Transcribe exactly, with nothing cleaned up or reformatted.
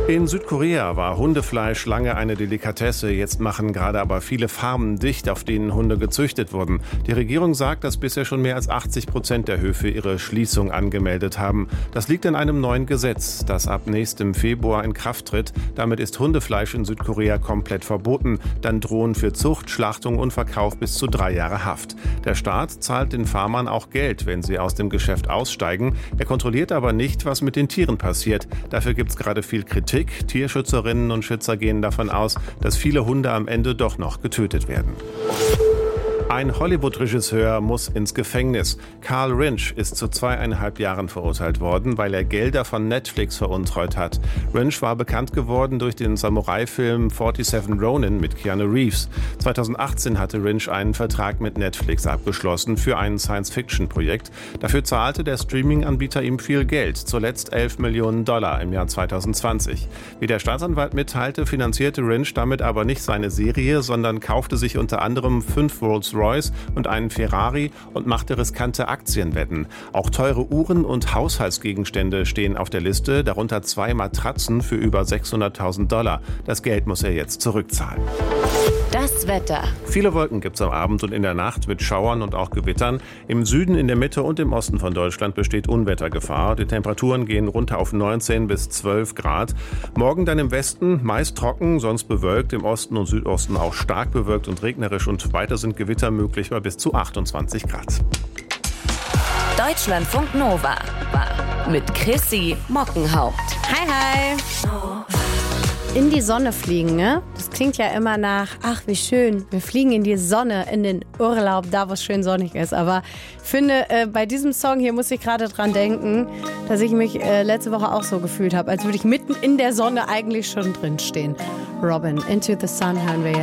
In Südkorea war Hundefleisch lange eine Delikatesse. Jetzt machen gerade aber viele Farmen dicht, auf denen Hunde gezüchtet wurden. Die Regierung sagt, dass bisher schon mehr als achtzig Prozent der Höfe ihre Schließung angemeldet haben. Das liegt in einem neuen Gesetz, das ab nächstem Februar in Kraft tritt. Damit ist Hundefleisch in Südkorea komplett verboten. Dann drohen für Zucht, Schlachtung und Verkauf bis zu drei Jahre Haft. Der Staat zahlt den Farmern auch Geld, wenn sie aus dem Geschäft aussteigen. Er kontrolliert aber nicht, was mit den Tieren passiert. Dafür gibt es gerade viel Kritik. Tierschützerinnen und Schützer gehen davon aus, dass viele Hunde am Ende doch noch getötet werden. Ein Hollywood-Regisseur muss ins Gefängnis. Carl Rinch ist zu zweieinhalb Jahren verurteilt worden, weil er Gelder von Netflix veruntreut hat. Rinch war bekannt geworden durch den Samurai-Film siebenundvierzig Ronin mit Keanu Reeves. zweitausendachtzehn hatte Rinch einen Vertrag mit Netflix abgeschlossen für ein Science-Fiction-Projekt. Dafür zahlte der Streaming-Anbieter ihm viel Geld, zuletzt elf Millionen Dollar im Jahr zweitausendzwanzig. Wie der Staatsanwalt mitteilte, finanzierte Rinch damit aber nicht seine Serie, sondern kaufte sich unter anderem fünf Rolls-Royce und einen Ferrari und machte riskante Aktienwetten. Auch teure Uhren und Haushaltsgegenstände stehen auf der Liste, darunter zwei Matratzen für über sechshunderttausend Dollar. Das Geld muss er jetzt zurückzahlen. Das Wetter. Viele Wolken gibt es am Abend und in der Nacht mit Schauern und auch Gewittern. Im Süden, in der Mitte und im Osten von Deutschland besteht Unwettergefahr. Die Temperaturen gehen runter auf neunzehn bis zwölf Grad. Morgen dann im Westen meist trocken, sonst bewölkt. Im Osten und Südosten auch stark bewölkt und regnerisch. Und weiter sind Gewitter möglich bei bis zu achtundzwanzig Grad. Deutschlandfunk Nova mit Chrissy Mockenhaupt. Hi, hi. In die Sonne fliegen, ne? Das klingt ja immer nach, ach wie schön, wir fliegen in die Sonne, in den Urlaub, da wo es schön sonnig ist. Aber ich finde, äh, bei diesem Song hier muss ich gerade dran denken, dass ich mich äh, letzte Woche auch so gefühlt habe, als würde ich mitten in der Sonne eigentlich schon drin stehen. Robin, Into the Sun hören wir jetzt.